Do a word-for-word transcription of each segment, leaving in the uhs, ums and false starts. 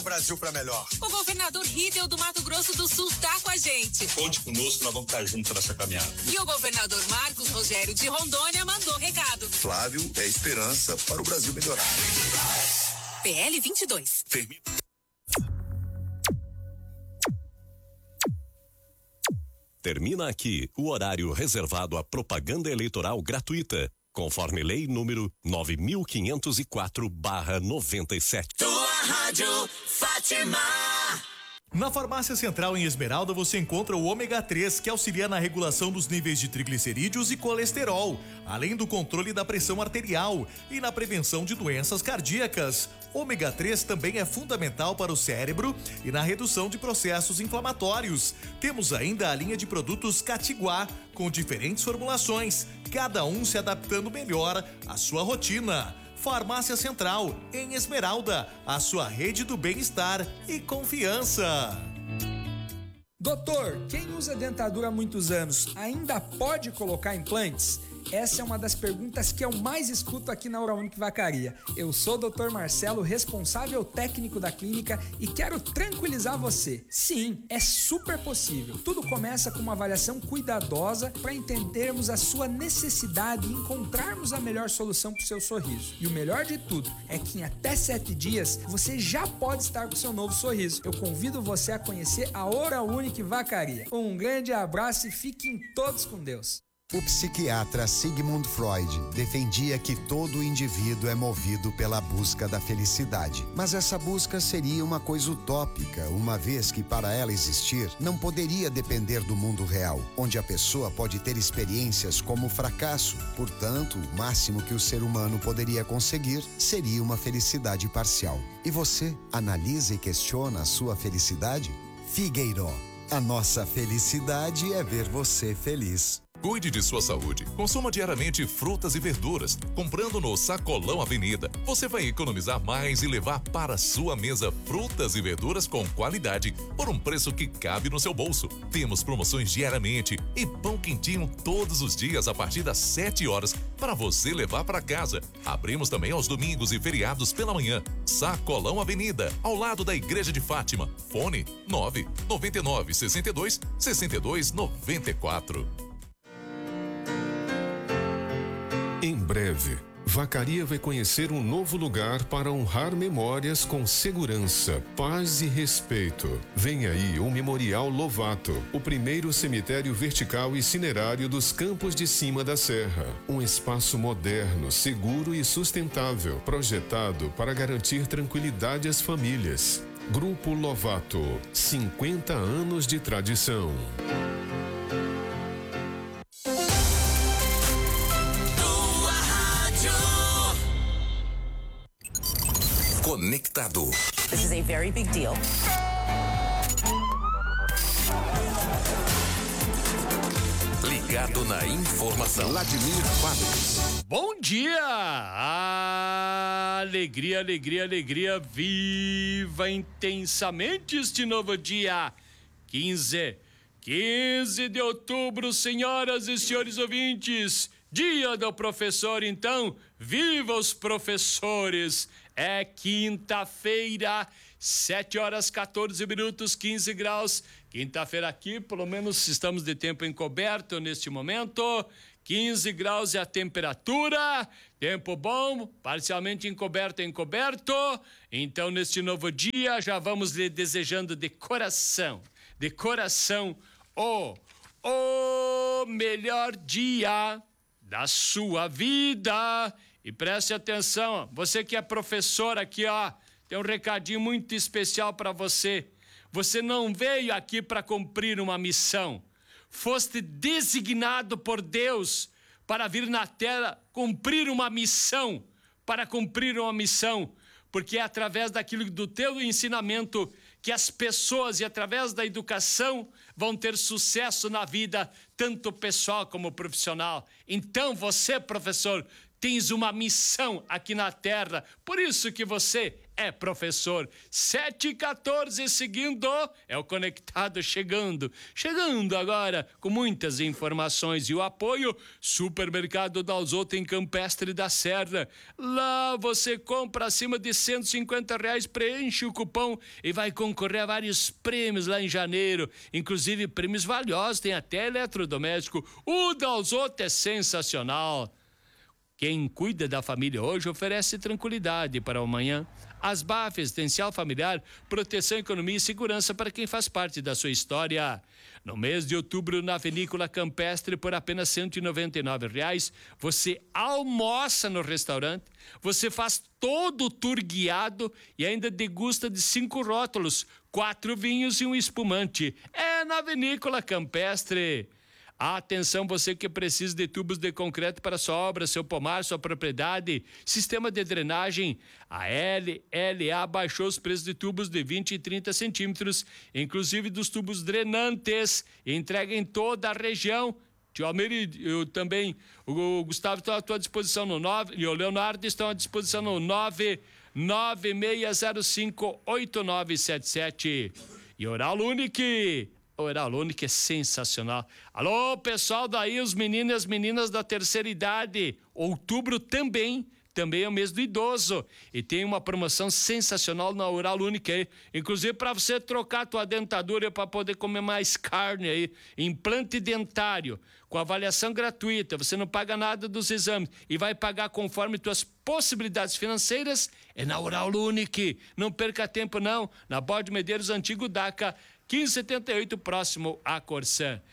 Brasil para melhor. O governador Rídel do Mato Grosso do Sul tá com a gente. Conte conosco, nós vamos estar juntos nessa caminhada. E o governador Marcos Rogério de Rondônia mandou recado. Flávio é esperança para o Brasil melhorar. P L vinte e dois. Termina. Termina aqui o horário reservado à propaganda eleitoral gratuita, conforme lei número nove mil quinhentos e quatro barra noventa e sete. Tua rádio Fátima. Na Farmácia Central em Esmeralda você encontra o ômega três, que auxilia na regulação dos níveis de triglicerídeos e colesterol, além do controle da pressão arterial e na prevenção de doenças cardíacas. Ômega três também é fundamental para o cérebro e na redução de processos inflamatórios. Temos ainda a linha de produtos Catiguá, com diferentes formulações, cada um se adaptando melhor à sua rotina. Farmácia Central, em Esmeralda, a sua rede do bem-estar e confiança. Doutor, quem usa dentadura há muitos anos ainda pode colocar implantes? Essa é uma das perguntas que eu mais escuto aqui na Oral-Unique Vacaria. Eu sou o doutor Marcelo, responsável técnico da clínica, e quero tranquilizar você. Sim, é super possível. Tudo começa com uma avaliação cuidadosa para entendermos a sua necessidade e encontrarmos a melhor solução para o seu sorriso. E o melhor de tudo é que em até sete dias você já pode estar com o seu novo sorriso. Eu convido você a conhecer a Oral-Unique Vacaria. Um grande abraço e fiquem todos com Deus. O psiquiatra Sigmund Freud defendia que todo indivíduo é movido pela busca da felicidade. Mas essa busca seria uma coisa utópica, uma vez que para ela existir, não poderia depender do mundo real, onde a pessoa pode ter experiências como fracasso. Portanto, o máximo que o ser humano poderia conseguir seria uma felicidade parcial. E você analisa e questiona a sua felicidade? Figueiró, a nossa felicidade é ver você feliz. Cuide de sua saúde. Consuma diariamente frutas e verduras. Comprando no Sacolão Avenida, você vai economizar mais e levar para sua mesa frutas e verduras com qualidade por um preço que cabe no seu bolso. Temos promoções diariamente e pão quentinho todos os dias a partir das sete horas para você levar para casa. Abrimos também aos domingos e feriados pela manhã. Sacolão Avenida, ao lado da Igreja de Fátima. Fone nove nove nove, seis dois, seis dois nove quatro. Em breve, Vacaria vai conhecer um novo lugar para honrar memórias com segurança, paz e respeito. Vem aí o Memorial Lovato, o primeiro cemitério vertical e cinerário dos Campos de Cima da Serra. Um espaço moderno, seguro e sustentável, projetado para garantir tranquilidade às famílias. Grupo Lovato, cinquenta anos de tradição. Conectado. This is a very big deal. Ligado na informação. Vladimir Vargas. Bom dia! Ah, alegria, alegria, alegria. Viva intensamente este novo dia. quinze, quinze de outubro, senhoras e senhores ouvintes. Dia do professor, então. Viva os professores! É quinta-feira, sete horas, quatorze minutos, quinze graus. Quinta-feira aqui, pelo menos estamos de tempo encoberto neste momento. quinze graus é a temperatura. Tempo bom, parcialmente encoberto, encoberto. Então, neste novo dia, já vamos lhe desejando de coração, de coração, o, o melhor dia da sua vida. E preste atenção, você que é professor aqui, ó, tem um recadinho muito especial para você. Você não veio aqui para cumprir uma missão. Foste designado por Deus para vir na terra cumprir uma missão, para cumprir uma missão, porque é através daquilo do teu ensinamento que as pessoas, e através da educação, vão ter sucesso na vida, tanto pessoal como profissional. Então você, professor, tens uma missão aqui na terra, por isso que você é professor. sete e quatorze seguindo, é o Conectado chegando. Chegando agora com muitas informações e o apoio Supermercado Dalzotto em Campestre da Serra. Lá você compra acima de cento e cinquenta reais, preenche o cupom e vai concorrer a vários prêmios lá em janeiro, inclusive prêmios valiosos, tem até eletrodoméstico. O Dalzotto é sensacional. Quem cuida da família hoje oferece tranquilidade para o amanhã. Asbaf, Existencial Familiar, proteção, economia e segurança para quem faz parte da sua história. No mês de outubro, na Vinícola Campestre, por apenas cento e noventa e nove reais, você almoça no restaurante, você faz todo o tour guiado e ainda degusta de cinco rótulos, quatro vinhos e um espumante. É na Vinícola Campestre. Atenção, você que precisa de tubos de concreto para sua obra, seu pomar, sua propriedade, sistema de drenagem. A L L A baixou os preços de tubos de vinte e trinta centímetros, inclusive dos tubos drenantes. Entrega em toda a região. Tio Almir, eu também, o Gustavo está à tua disposição no nove, e o Leonardo estão à disposição no nove nove seis zero cinco oito nove sete sete. E Oral Unique. Oral Unique é sensacional. Alô, pessoal daí, os meninos e as meninas da terceira idade. Outubro também, também é o mês do idoso. E tem uma promoção sensacional na Oral Unique aí. Inclusive para você trocar a tua dentadura para poder comer mais carne aí. Implante dentário, com avaliação gratuita. Você não paga nada dos exames e vai pagar conforme tuas possibilidades financeiras. É na Oral Unique. Não perca tempo não. Na Bode Medeiros, antigo DACA, quinze setenta e oito, próximo a Corsã.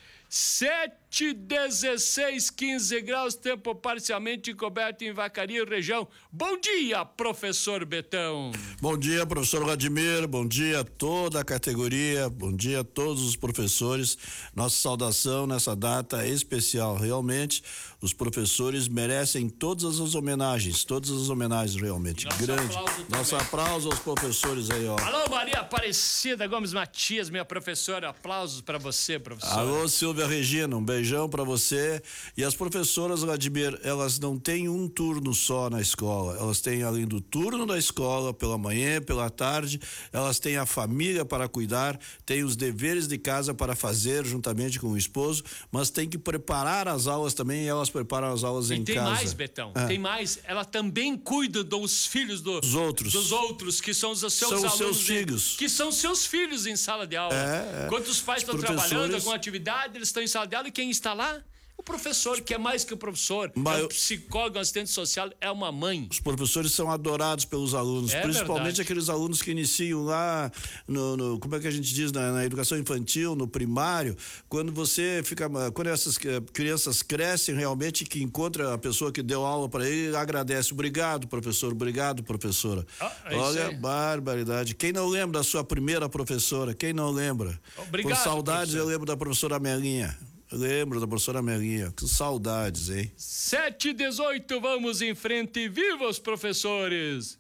sete, dezesseis, quinze graus, tempo parcialmente coberto em Vacaria, região. Bom dia, professor Betão. Bom dia, professor Vladimir, bom dia a toda a categoria, bom dia a todos os professores. Nossa saudação nessa data especial. Realmente, os professores merecem todas as homenagens, todas as homenagens realmente. Nosso grande. aplauso Nosso também. aplauso aos professores aí, ó. Alô, Maria Aparecida Gomes Matias, minha professora. Aplausos para você, professor. Alô, Silvia Regina, um beijão pra você. E as professoras, Vladimir, elas não têm um turno só na escola. Elas têm, além do turno da escola, pela manhã, pela tarde, elas têm a família para cuidar, têm os deveres de casa para fazer juntamente com o esposo, mas tem que preparar as aulas também, e elas preparam as aulas E em tem casa. mais, Betão, É. tem mais. Ela também cuida dos filhos do, Dos outros. dos outros, que são os seus São os alunos. seus em- filhos. Que são seus filhos em sala de aula. É, é. Quando os pais Os estão trabalhando, professores- alguma atividade, eles estão em sala de aula e quem está lá? O professor, que é mais que o professor, Mas é um eu- psicólogo, um assistente social, é uma mãe. Os professores são adorados pelos alunos, É principalmente verdade. aqueles alunos que iniciam lá no, no- como é que a gente diz, na, na educação infantil, no primário, quando você fica, quando essas eh, crianças crescem realmente, que encontra a pessoa que deu aula para ele, agradece, obrigado professor, obrigado professora. Ah, é isso Olha, aí. barbaridade. Quem não lembra da sua primeira professora? Quem não lembra? Obrigado, Com saudades professor. eu lembro da professora Melinha. Eu lembro da professora Melinha. Que saudades, hein? sete e dezoito, vamos em frente. Viva os professores!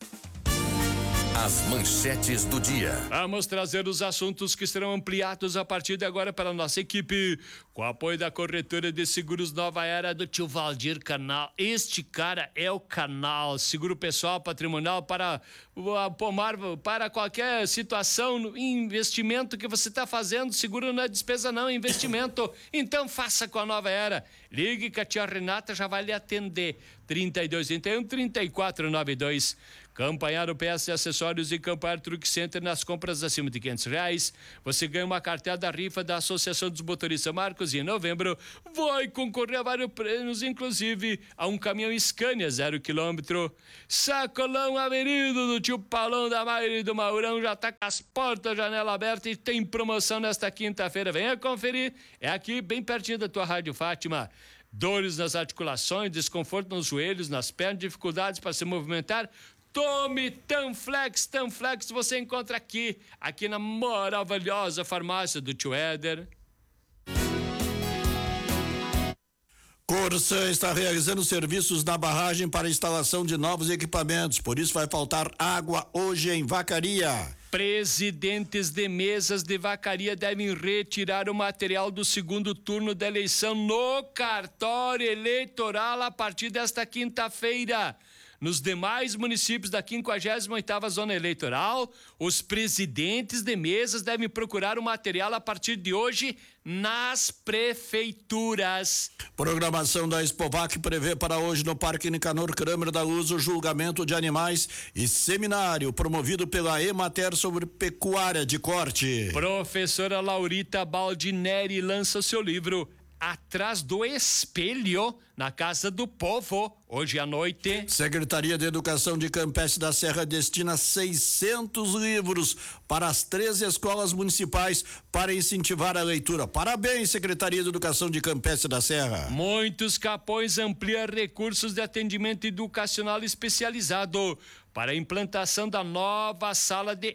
As manchetes do dia. Vamos trazer os assuntos que serão ampliados a partir de agora para a nossa equipe, com o apoio da corretora de seguros Nova Era do tio Valdir Canal. Este cara é o canal, seguro pessoal patrimonial para o pomar, para qualquer situação, investimento que você está fazendo, seguro não é despesa não, é investimento. Então faça com a Nova Era. Ligue que a tia Renata já vai lhe atender. trinta e dois, trinta e um, trinta e quatro, noventa e dois. Campanhar o Peças e Acessórios e Campanhar Truque Center nas compras acima de quinhentos reais. Você ganha uma cartela da rifa da Associação dos Motoristas Marcos e em novembro vai concorrer a vários prêmios, inclusive a um caminhão Scania zero quilômetro. Sacolão Avenido do tio Paulão da Maire e do Maurão já tá com as portas, janela aberta e tem promoção nesta quinta-feira. Venha conferir. É aqui bem pertinho da tua Rádio Fátima. Dores nas articulações, desconforto nos joelhos, nas pernas, dificuldades para se movimentar. Tome Tanflex, Tanflex você encontra aqui, aqui na maravilhosa farmácia do tio Éder. Corsã está realizando serviços na barragem para instalação de novos equipamentos, por isso vai faltar água hoje em Vacaria. Presidentes de mesas de vacaria devem retirar o material do segundo turno da eleição no cartório eleitoral a partir desta quinta-feira. Nos demais municípios da quinquagésima oitava Zona Eleitoral, os presidentes de mesas devem procurar o material a partir de hoje nas prefeituras. Programação da Expovac prevê para hoje no Parque Nicanor Kramer da Luz o julgamento de animais e seminário promovido pela Emater sobre pecuária de corte. Professora Laurita Baldineri lança seu livro Atrás do Espelho, na Casa do Povo, hoje à noite. Secretaria de Educação de Campestre da Serra destina seiscentos livros para as treze escolas municipais para incentivar a leitura. Parabéns, Secretaria de Educação de Campestre da Serra. Muitos Capões amplia recursos de atendimento educacional especializado para a implantação da nova sala de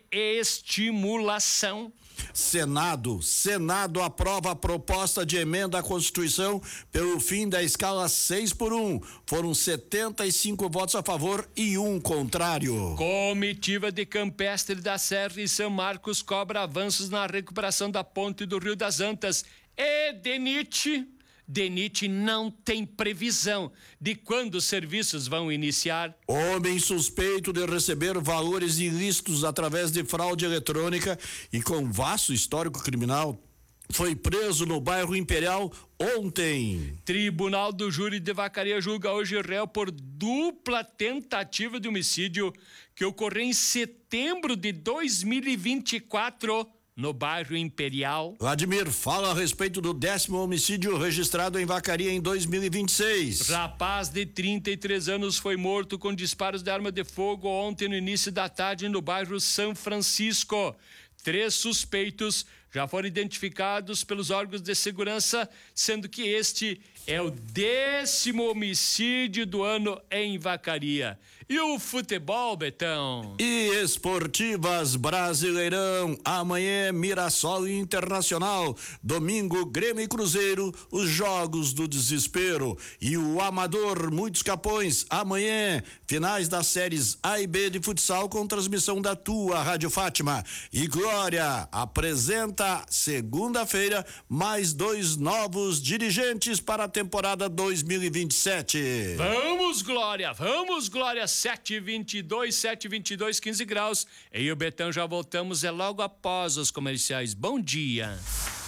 estimulação. Senado, Senado aprova a proposta de emenda à Constituição pelo fim da escala seis por um. Foram setenta e cinco votos a favor e um contrário. Comitiva de Campestre da Serra e São Marcos cobra avanços na recuperação da ponte do Rio das Antas. E DENIT, DENIT não tem previsão de quando os serviços vão iniciar. Homem suspeito de receber valores ilícitos através de fraude eletrônica e com vasto histórico criminal foi preso no bairro Imperial ontem. Tribunal do Júri de Vacaria julga hoje réu por dupla tentativa de homicídio que ocorreu em setembro de dois mil e vinte e quatro. No bairro Imperial. Vladimir fala a respeito do décimo homicídio registrado em Vacaria em dois mil e vinte e seis. Rapaz de trinta e três anos foi morto com disparos de arma de fogo ontem no início da tarde no bairro São Francisco. Três suspeitos já foram identificados pelos órgãos de segurança, sendo que este é o décimo homicídio do ano em Vacaria. E o futebol, Betão? E esportivas Brasileirão, amanhã Mirassol Internacional, domingo Grêmio e Cruzeiro, os jogos do desespero. E o Amador, muitos Capões, amanhã, finais das séries A e B de futsal com transmissão da tua Rádio Fátima. E Glória apresenta segunda-feira mais dois novos dirigentes para a temporada dois mil e vinte e sete. Vamos, Glória, vamos, Glória, sete e vinte e dois, sete e vinte e dois, quinze graus. Eu e o Betão já voltamos, é logo após os comerciais. Bom dia.